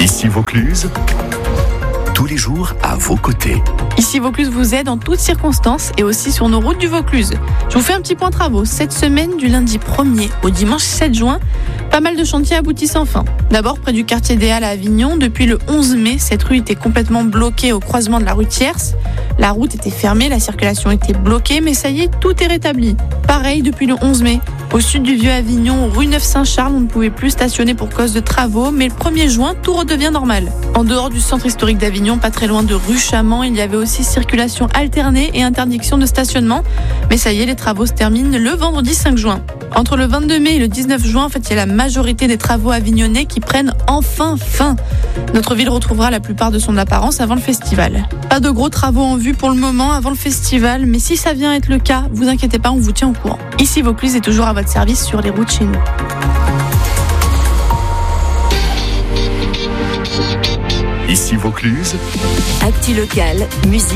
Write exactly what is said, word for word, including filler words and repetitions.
Ici Vaucluse, tous les jours à vos côtés. Ici Vaucluse vous aide en toutes circonstances et aussi sur nos routes du Vaucluse. Je vous fais un petit point travaux. Cette semaine, du lundi premier au dimanche sept juin, pas mal de chantiers aboutissent enfin. D'abord près du quartier des Halles à Avignon, depuis le onze mai, cette rue était complètement bloquée au croisement de la rue Thiers. La route était fermée, la circulation était bloquée, mais ça y est, tout est rétabli. Pareil depuis le onze mai. Au sud du Vieux-Avignon, rue Neuf-Saint-Charles, on ne pouvait plus stationner pour cause de travaux, mais le premier juin, tout redevient normal. En dehors du centre historique d'Avignon, pas très loin de rue Chamant, il y avait aussi circulation alternée et interdiction de stationnement. Mais ça y est, les travaux se terminent le vendredi cinq juin. Entre le vingt-deux mai et le dix-neuf juin, en fait, il y a la majorité des travaux avignonnais qui prennent enfin fin. Notre ville retrouvera la plupart de son apparence avant le festival. Pas de gros travaux en vue pour le moment avant le festival, mais si ça vient être le cas, vous inquiétez pas, on vous tient au courant. Ici Vaucluse est toujours à votre service sur les routes chez nous. Ici Vaucluse. Actu locale, musique.